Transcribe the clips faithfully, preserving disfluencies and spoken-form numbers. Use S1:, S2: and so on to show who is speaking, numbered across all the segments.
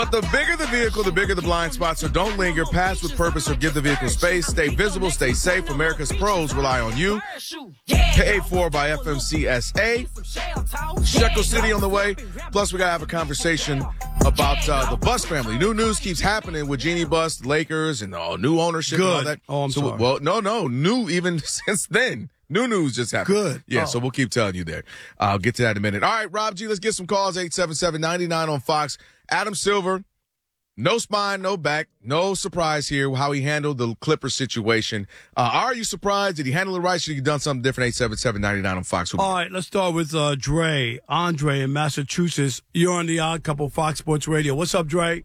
S1: But the bigger the vehicle, the bigger the blind spot. So don't linger. Pass with purpose or give the vehicle space. Stay visible. Stay safe. America's pros rely on you. Paid for by F M C S A. Shekel City on the way. Plus, we got to have a conversation about uh, the Bus family. New news keeps happening with Jeannie Buss, the Lakers, and uh, new ownership
S2: Good.
S1: and all that.
S2: Oh, I'm
S1: so,
S2: sorry.
S1: Well, no, no. New even since then. New news just happened.
S2: Good.
S1: Yeah,
S2: Oh.
S1: so we'll keep telling you there. I'll get to that in a minute. All right, Rob G, let's get some calls. eight seven seven, nine nine on Fox. Adam Silver, no spine, no back. No surprise here how he handled the Clippers situation. Uh, are you surprised? Did he handle it right? Should he have done something different? eight seven seven, nine nine on Fox.
S2: All right, let's start with uh, Dre. Andre in Massachusetts. You're on the Odd Couple Fox Sports Radio. What's up, Dre?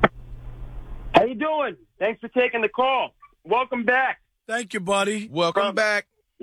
S3: How you doing? Thanks for taking the call. Welcome back.
S2: Thank you, buddy.
S1: Welcome
S3: From-
S1: back.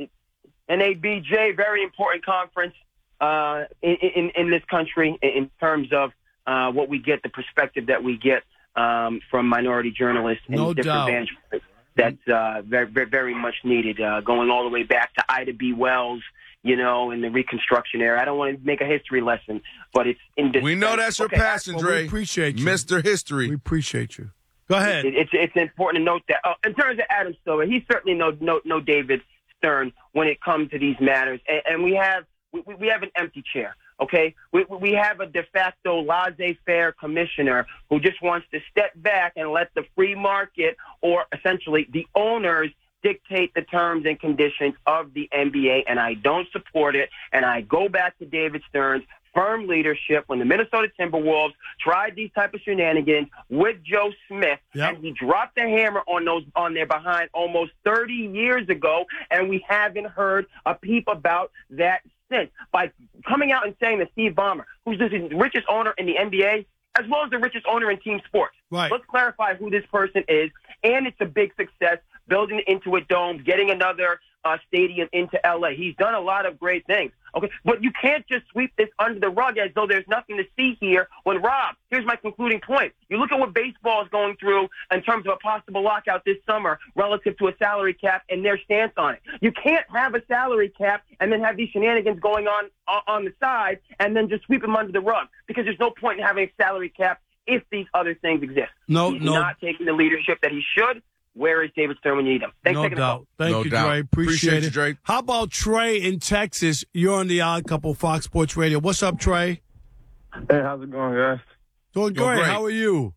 S3: N A B J, very important conference uh, in, in, in this country in terms of uh, what we get, the perspective that we get um, from minority journalists and
S2: No
S3: different
S2: doubt.
S3: vantage points. That's uh, very, very, very much needed, uh, going all the way back to Ida B. Wells, you know, in the Reconstruction era. I don't want to make a history lesson, but it's indispensable.
S1: We know that's your
S3: Okay,
S1: passion,
S2: Well,
S1: Dre.
S2: we appreciate you.
S1: Mister History.
S2: We appreciate you. Go ahead.
S3: It, it's it's important to note that uh, in terms of Adam Silver, he's certainly no no no David Stern when it comes to these matters, and, and we have we, we have an empty chair. Okay, we we have a de facto laissez-faire commissioner who just wants to step back and let the free market, or essentially the owners, dictate the terms and conditions of the N B A, and I don't support it. And I go back to David Stern's firm leadership when the Minnesota Timberwolves tried these type of shenanigans with Joe Smith,
S2: Yep.
S3: and he dropped the hammer on those on their behind almost thirty years ago, and we haven't heard a peep about that since. By coming out and saying that Steve Ballmer, who's the richest owner in the N B A, as well as the richest owner in team sports,
S2: Right.
S3: let's clarify who this person is, and it's a big success, building it into a dome, getting another uh, stadium into L A. He's done a lot of great things. Okay, but you can't just sweep this under the rug as though there's nothing to see here. When, Rob, here's my concluding point. You look at what baseball is going through in terms of a possible lockout this summer relative to a salary cap and their stance on it. You can't have a salary cap and then have these shenanigans going on uh, on the side and then just sweep them under the rug, because there's no point in having a salary cap if these other things exist.
S2: No,
S3: He's
S2: no.
S3: not taking the leadership that he should. Where is David Stern when you need him? Thanks
S2: No
S3: for taking the call.
S2: doubt. Thank
S1: No
S2: you,
S1: doubt.
S2: Dre. Appreciate,
S1: Appreciate
S2: it.
S1: you, Dre.
S2: How about Trey in Texas? You're on the Odd Couple Fox Sports Radio. What's up, Trey?
S4: Hey, how's it going, guys?
S2: Doing
S1: Doing
S2: great.
S1: great.
S2: How are you?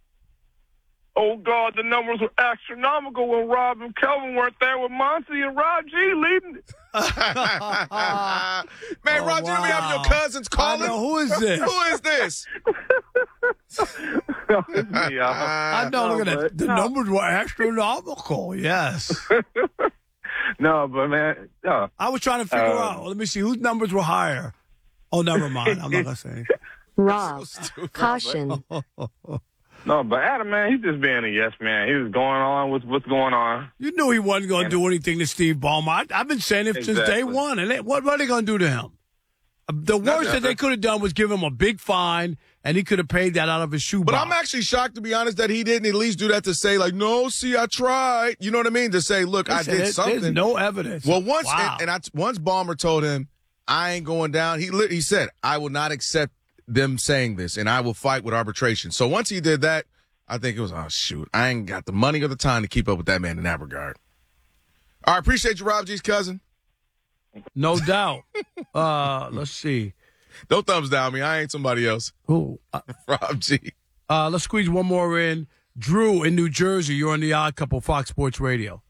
S4: Oh, God, the numbers were astronomical when Rob and Kelvin weren't there with Monty and Rob G leading it.
S1: Man,
S2: Oh,
S1: Roger,
S2: wow.
S1: we have your cousins
S2: I
S1: calling.
S2: know. Who is this?
S1: Who is this?
S4: It's me, y'all.
S2: I know. Look at
S4: no,
S2: that.
S4: but-
S2: The
S4: no.
S2: numbers were astronomical. Yes.
S4: No, but, man, yeah.
S2: I was trying to figure
S4: Um,
S2: out. Let me see whose numbers were higher. Oh, never mind. I'm not gonna say.
S5: Rob,
S1: stupid.
S5: caution.
S4: No, but Adam, man, he's just being a yes man. He was going on with what's going on.
S2: You knew he wasn't going to do anything to Steve Ballmer. I, I've been saying it since day
S4: Exactly.
S2: one. And they, what, what are they going to do to him? Uh, The worst that they could have done was give him a big fine, and he could have paid that out of his shoebox.
S1: But I'm actually shocked, to be honest, that he didn't at least do that to say, like, no, see, I tried. You know what I mean? To say, look, I
S2: Listen,
S1: did
S2: there-
S1: something.
S2: There's no evidence.
S1: Well, once
S2: Wow.
S1: and, and I, once Ballmer told him, I ain't going down. He lit- he said, I will not accept them saying this, and I will fight with arbitration. So once he did that, I think it was, oh shoot, I ain't got the money or the time to keep up with that man in that regard. All right, appreciate you, Rob G's cousin.
S2: No doubt. uh, let's see.
S1: No thumbs down me. I ain't somebody else.
S2: Who? Uh,
S1: Rob G.
S2: uh, let's squeeze one more in. Drew in New Jersey. You're on the Odd Couple Fox Sports Radio.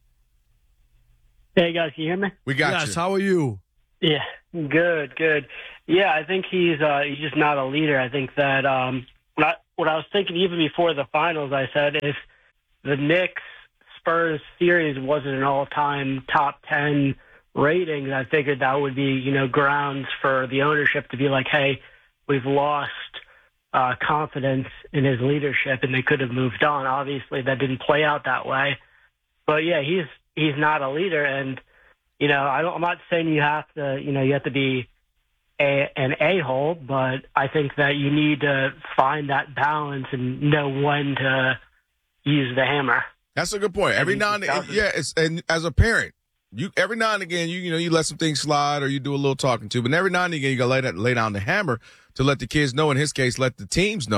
S6: Hey guys, can you hear me?
S1: We got
S2: yes.
S1: you.
S2: How are you?
S6: Yeah, good, good. Yeah, I think he's uh, he's just not a leader. I think that um, what I, what I was thinking even before the finals, I said if the Knicks Spurs series wasn't an all-time top ten rating, I figured that would be, you know, grounds for the ownership to be like, hey, we've lost uh, confidence in his leadership, and they could have moved on. Obviously, that didn't play out that way. But yeah, he's he's not a leader, and you know, I don't, I'm not saying you have to, you know, you have to be a, an a-hole, but I think that you need to find that balance and know when to use the hammer.
S1: That's a good point. Every now and then, yeah, it's, and as a parent, you every now and again, you you know, you let some things slide or you do a little talking to, but every now and again, you gotta lay that lay down the hammer to let the kids know. In his case, let the teams know.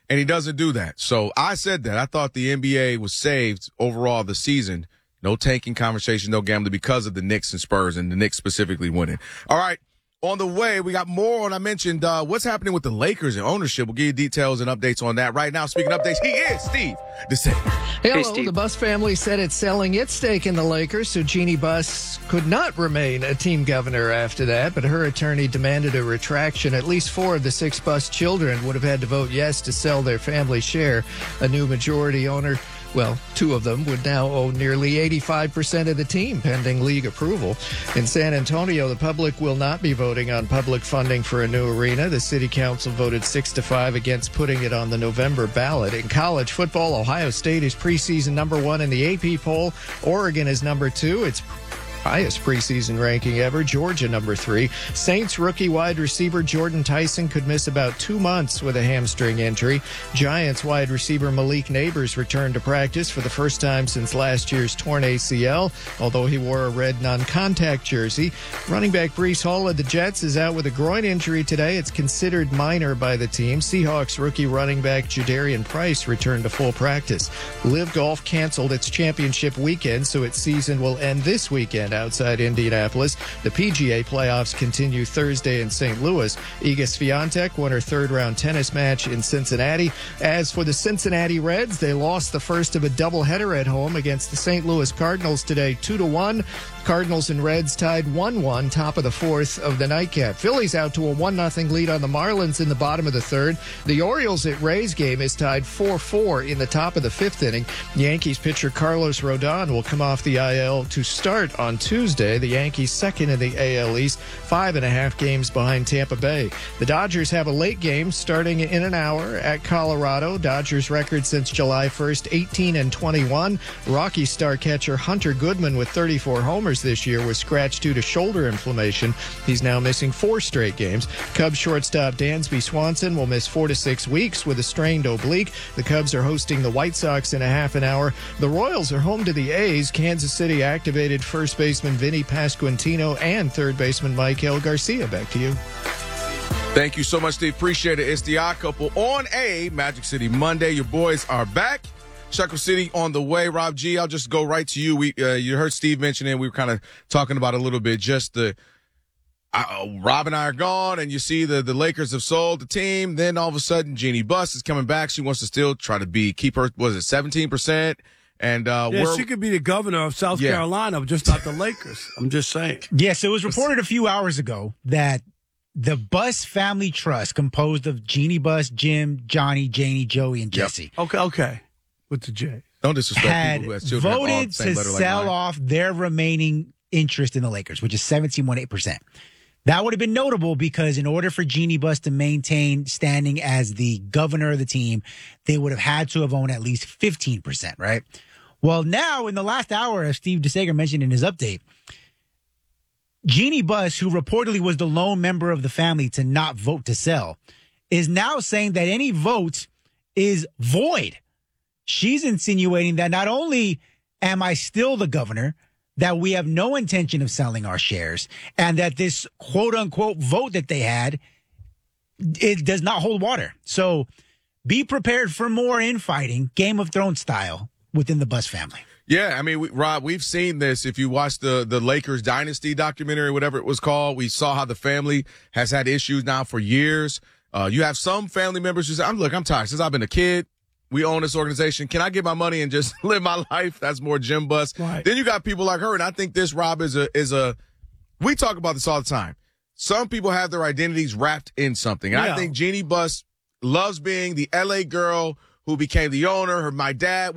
S1: And he doesn't do that. So I said that. I thought the N B A was saved overall this season. No tanking conversation, no gambling because of the Knicks and Spurs and the Knicks specifically winning. All right. On the way, we got more on, I mentioned, uh, what's happening with the Lakers and ownership. We'll give you details and updates on that right now. Speaking of updates, he is Steve DeSager.
S5: Hello, hey, the Buss family said it's selling its stake in the Lakers, so Jeannie Buss could not remain a team governor after that, but her attorney demanded a retraction. At least four of the six Buss children would have had to vote yes to sell their family share. A new majority owner, well, two of them would now own nearly eighty-five percent of the team, pending league approval. In San Antonio, the public will not be voting on public funding for a new arena. The city council voted six to five against putting it on the November ballot. In college football, Ohio State is preseason number one in the A P poll. Oregon is number two. It's highest preseason ranking ever. Georgia number three. Saints rookie wide receiver Jordan Tyson could miss about two months with a hamstring injury. Giants wide receiver Malik Neighbors returned to practice for the first time since last year's torn A C L, although he wore a red non-contact jersey. Running back Breece Hall of the Jets is out with a groin injury today. It's considered minor by the team. Seahawks rookie running back Jadarian Price returned to full practice. Live Golf canceled its championship weekend, so its season will end this weekend outside Indianapolis. The P G A playoffs continue Thursday in Saint Louis. Iga Swiatek won her third-round tennis match in Cincinnati. As for the Cincinnati Reds, they lost the first of a doubleheader at home against the Saint Louis Cardinals today, two to one. Cardinals and Reds tied one one, top of the fourth of the nightcap. Phillies out to a one nothing lead on the Marlins in the bottom of the third. The Orioles at Rays game is tied four four in the top of the fifth inning. Yankees pitcher Carlos Rodon will come off the I L to start on Tuesday. The Yankees second in the A L East, five and a half games behind Tampa Bay. The Dodgers have a late game starting in an hour at Colorado. Dodgers record since July first, eighteen and twenty-one. Rockies star catcher Hunter Goodman with thirty-four homers this year was scratched due to shoulder inflammation. He's now missing four straight games. Cubs shortstop Dansby Swanson will miss four to six weeks with a strained oblique. The Cubs are hosting the White Sox in a half an hour. The Royals are home to the A's. Kansas City activated first baseman Vinny Pasquantino and third baseman Michael Garcia. Back to you.
S1: Thank you so much, Steve. Appreciate it. It's the Odd Couple on a Magic City Monday. Your boys are back. Shekel City on the way. Rob G, I'll just go right to you. We uh, you heard Steve mention it. We were kind of talking about a little bit just the uh, Rob and I are gone, and you see the, the Lakers have sold the team. Then all of a sudden, Jeannie Buss is coming back. She wants to still try to be keep her, was it seventeen percent? And uh,
S2: yeah,
S1: we're,
S2: she could be the governor of South
S1: yeah.
S2: Carolina, just not the Lakers. I'm just saying.
S7: Yes, it was reported a few hours ago that the Buss Family Trust, composed of Jeannie Buss, Jim, Johnny, Janie, Joey, and Jesse.
S2: Yep. Okay, okay. With the J.
S1: Don't disrespect
S7: had
S1: people who have children
S7: voted
S1: all the same
S7: to
S1: letter
S7: sell
S1: like mine.
S7: off their remaining interest in the Lakers, which is seventeen point eight percent. That would have been notable because in order for Jeannie Buss to maintain standing as the governor of the team, they would have had to have owned at least fifteen percent, right? Well, now in the last hour, as Steve DeSager mentioned in his update, Jeannie Buss, who reportedly was the lone member of the family to not vote to sell, is now saying that any vote is void. She's insinuating that not only am I still the governor, that we have no intention of selling our shares, and that this quote unquote vote that they had, it does not hold water. So be prepared for more infighting, Game of Thrones style, within the Buss family.
S1: Yeah, I mean, we, Rob, we've seen this. If you watch the, the Lakers Dynasty documentary, whatever it was called, we saw how the family has had issues now for years. Uh, you have some family members who say, I'm, look, I'm tired. Since I've been a kid, we own this organization. Can I get my money and just live my life? That's more Jim Buss.
S2: Right.
S1: Then you got people like her, and I think this, Rob, is a is a. We talk about this all the time. Some people have their identities wrapped in something. And
S2: Yeah.
S1: I think Jeannie Buss loves being the L A girl who became the owner. Her, my dad